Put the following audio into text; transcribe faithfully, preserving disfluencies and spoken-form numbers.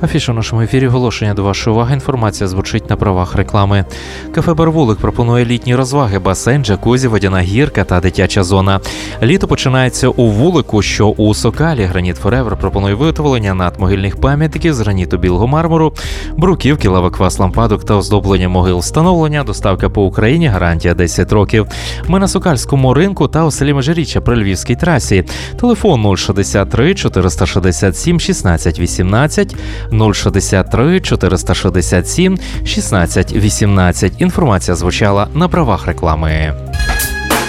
Афіша в нашому ефірі, оголошення до вашої уваги. Інформація звучить на правах реклами. Кафе «Барвулик» пропонує літні розваги, басейн, джакузі, водяна гірка та дитяча зона. Літо починається у Вулику, що у Сокалі. Граніт Форевер пропонує виготовлення надмогильних пам'ятників з граніту білого мармуру, бруківки, лавоквас, лампадок та оздоблення могил. Встановлення, доставка по Україні, гарантія десять років. Ми на Сокальському ринку та у селі Межиріччя при Львівській трасі. Телефон нуль шістдесят три чотириста шістдесят сім шістнадцять вісімнадцять, нуль шістдесят три чотириста шістдесят сім шістнадцять вісімнадцять. Інформація звучала на правах реклами.